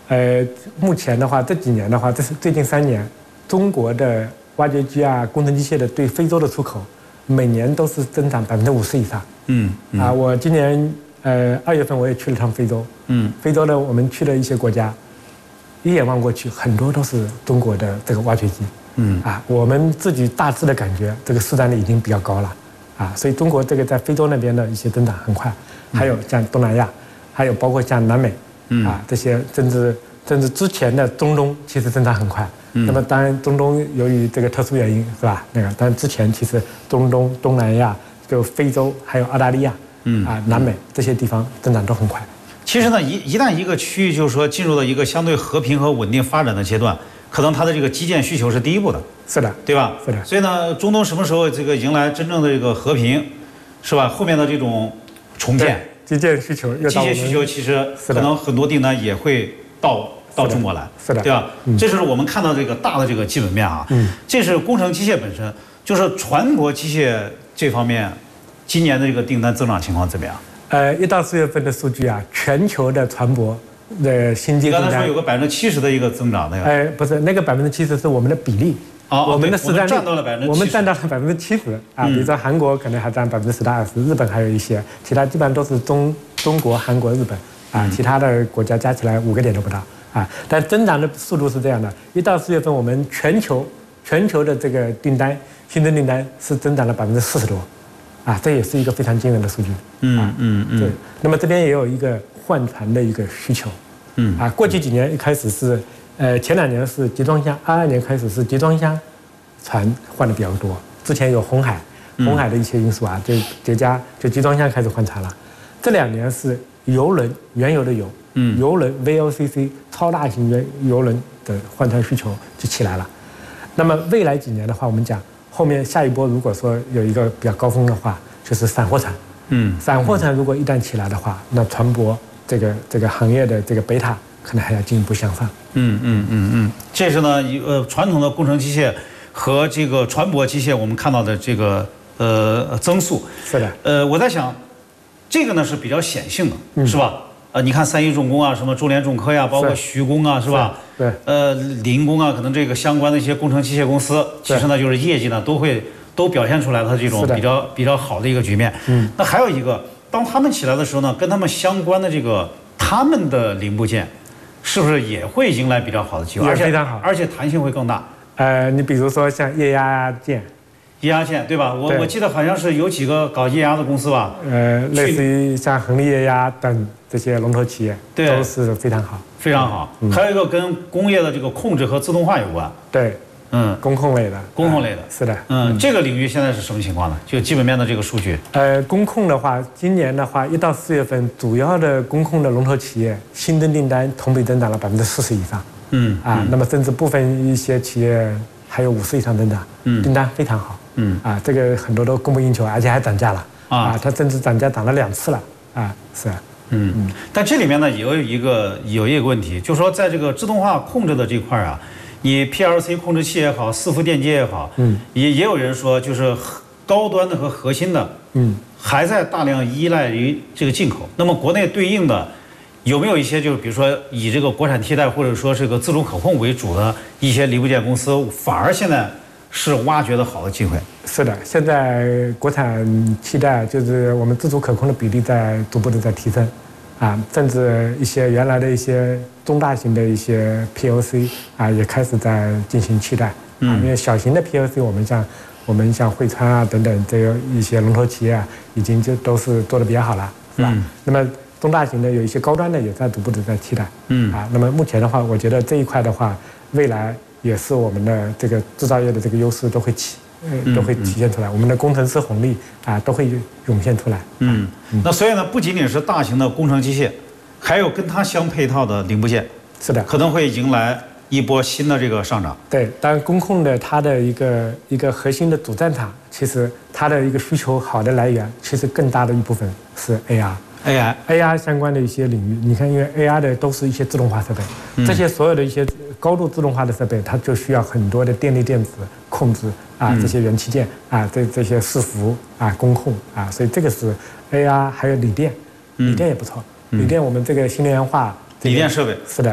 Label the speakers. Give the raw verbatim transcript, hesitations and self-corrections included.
Speaker 1: 呃，目前的话，这几年的话，这是最近三年，中国的挖掘机啊、工程机械的对非洲的出口，每年都是增长百分之五十以上。
Speaker 2: 嗯嗯
Speaker 1: 啊，我今年呃二月份我也去了趟非洲。嗯，非洲呢，我们去了一些国家，一眼望过去，很多都是中国的这个挖掘机。嗯，啊，我们自己大致的感觉，这个市占率已经比较高了。啊，所以中国这个在非洲那边的一些增长很快，还有像东南亚，还有包括像南美，啊这些甚至甚至之前的中东其实增长很快。那么当然中东由于这个特殊原因是吧？那个，但之前其实中东、东南亚、就非洲还有澳大利亚，啊南美这些地方增长都很快。
Speaker 2: 其实呢，一一旦一个区域就是说进入到一个相对和平和稳定发展的阶段，可能它的这个基建需求是第一步的。
Speaker 1: 是的，
Speaker 2: 对吧？
Speaker 1: 是的。
Speaker 2: 所以呢，中东什么时候这个迎来真正的这个和平，是吧？后面的这种重建，
Speaker 1: 基建需求，
Speaker 2: 基建需求其实可能很多订单也会到到中国来，
Speaker 1: 是的，
Speaker 2: 对吧？嗯、这是我们看到这个大的这个基本面啊。嗯，这是工程机械本身，就是船舶机械这方面，今年的这个订单增长情况怎么样？
Speaker 1: 呃，一到四月份的数据啊，全球的船舶的新机订单，
Speaker 2: 你刚才说有个百分之七十的一个增长，那个，
Speaker 1: 哎，不是那个百分之七十是我们的比例。
Speaker 2: 哦，
Speaker 1: 我们的市占率
Speaker 2: 占到了百分之，
Speaker 1: 我们占到了百分之七十啊。比如说韩国可能还占百分之十到二十，日本还有一些，其他基本上都是中中国、韩国、日本啊，其他的国家加起来五个点都不到啊。但增长的速度是这样的：一到四月份，我们全球全球的这个订单新增订单是增长了百分之四十多，啊，这也是一个非常惊人的数据。
Speaker 2: 嗯嗯嗯。
Speaker 1: 对，那么这边也有一个换船的一个需求。嗯啊，过去几年一开始是。呃，前两年是集装箱，二二年开始是集装箱船换的比较多。之前有红海，红海的一些因素啊，就叠加就集装箱开始换船了。这两年是油轮，原油的油，嗯，油轮 V L C C 超大型原油轮的换船需求就起来了。那么未来几年的话，我们讲后面下一波，如果说有一个比较高峰的话，就是散货船，嗯，散货船如果一旦起来的话，那船舶这个这个行业的这个贝塔可能还要进一步向上。
Speaker 2: 嗯嗯嗯嗯，这是呢，呃，传统的工程机械和这个船舶机械，我们看到的这个呃增速。
Speaker 1: 是的。
Speaker 2: 呃，我在想，这个呢是比较显性的，嗯、是吧？呃，你看三一重工啊，什么中联重科呀，包括徐工啊，是吧？
Speaker 1: 对。
Speaker 2: 呃，临工啊，可能这个相关的一些工程机械公司，其实呢就是业绩呢都会都表现出来它这种比较比较好的一个局面。嗯。那还有一个，当他们起来的时候呢，跟他们相关的这个他们的零部件。是不是也会迎来比较好的机会？
Speaker 1: 也非常好，
Speaker 2: 而且弹性会更大。
Speaker 1: 呃，你比如说像液压件，
Speaker 2: 液压件对吧？我我记得好像是有几个搞液压的公司吧。
Speaker 1: 呃，类似于像恒力液压等这些龙头企业，
Speaker 2: 对，
Speaker 1: 都是非常好，
Speaker 2: 非常好。嗯、还有一个跟工业的这个控制和自动化有关。
Speaker 1: 对，嗯，工控类的，
Speaker 2: 工控类的，
Speaker 1: 是的。
Speaker 2: 嗯，嗯这个领域现在是什么情况呢？就基本面的这个数据。
Speaker 1: 呃，工控的话，今年的话，一到四月份，主要的工控的龙头企业新增订单同比增长了百分之四十以上。嗯啊，那么甚至部分一些企业还有五十以上增长。嗯，订单非常好。嗯啊，这个很多都供不应求，而且还涨价了。啊，它甚至涨价涨了两次了。啊，是。
Speaker 2: 嗯嗯。但这里面呢，也有一个有一个问题，就是说，在这个自动化控制的这块啊。你 P L C 控制器也好，伺服电机也好，嗯，也也有人说，就是高端的和核心的，嗯，还在大量依赖于这个进口。那么国内对应的有没有一些，就是比如说以这个国产替代或者说这个自主可控为主的一些零部件公司，反而现在是挖掘的好的机会？
Speaker 1: 是的，现在国产替代就是我们自主可控的比例在逐步的在提升。啊，甚至一些原来的一些中大型的一些 P L C 啊，也开始在进行替代。嗯，因为小型的 P L C， 我们像我们像汇川啊等等这个一些龙头企业啊，已经就都是做得比较好了，是吧？嗯、那么中大型的有一些高端的也在逐步的在替代。嗯，啊，那么目前的话，我觉得这一块的话，未来也是我们的这个制造业的这个优势都会起。呃，都会体现出来，我们的工程师红利啊，都会涌现出来。
Speaker 2: 嗯，那所以呢，不仅仅是大型的工程机械，还有跟它相配套的零部件，
Speaker 1: 是的，
Speaker 2: 可能会迎来一波新的这个上涨。
Speaker 1: 对，当然工控的它的一个一个核心的主战场，其实它的一个需求好的来源，其实更大的一部分是 A R。A R，A R 相关的一些领域，你看，因为 A R 的都是一些自动化设备，嗯、这些所有的一些高度自动化的设备，它就需要很多的电力电子控制啊，这些元器件啊，这这些伺服啊，工控啊，所以这个是 A R， 还有锂电，锂电也不错，锂电我们这个新能源化，
Speaker 2: 锂电设备
Speaker 1: 是的。